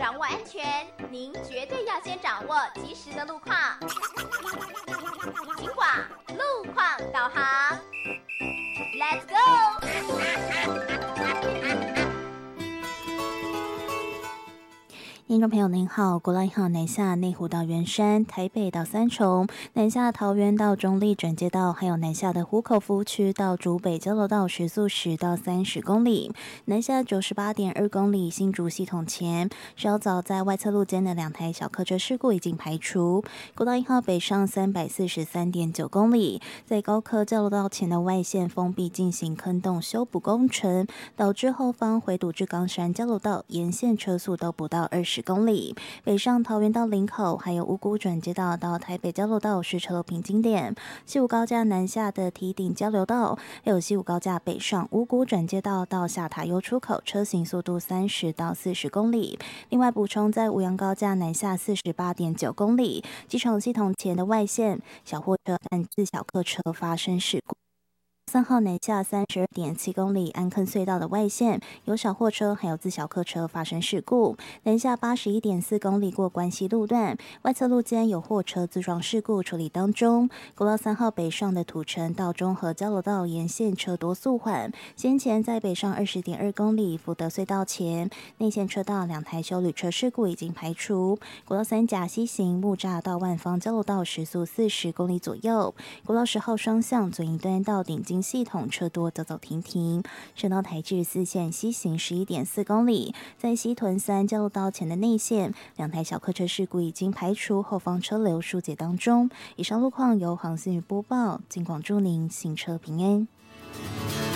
掌握安全，您绝对要先掌握及时的路况。警广路况导航 ，Let's go！ 听众朋友您好，国道1号南下内湖到圆山，台北到三重，南下桃园到中立转接道，还有南下的湖口服务区到竹北交流道时速10到30公里，南下98.2公里新竹系统前，稍早在外侧路间的2台小客车事故已经排除。国道1号北上343.9公里，在高科交流道前的外线封闭进行坑洞修补工程，导致后方回堵至冈山交流道沿线车速都不到20公里，北上桃园到林口，还有五股转接道到台北交流道是车流瓶颈点。西武高架南下的堤顶交流道，还有西武高架北上五股转接道到下塔悠出口，车行速度30到40公里。另外补充，在五羊高架南下48.9公里，机场系统前的外线小货车和自小客车发生事故。3号南下32.7公里安坑隧道的外线有小货车还有自小客车发生事故，南下81.4公里过关西路段外侧路间有货车自撞事故处理当中。国道3号北上的土城到中和交流道沿线车多速缓，先前在北上20.2公里福德隧道前内线车道2台休旅车事故已经排除。国道3甲西行木栅到万芳交流道时速40公里左右，国道10号双向左营端到顶金系统车多走走停停，省道台至4线西行11.4公里，在西屯3交流道前的内线2台小客车事故已经排除，后方车流疏解当中。以上路况由航信宇播报，尽广祝您行车平安。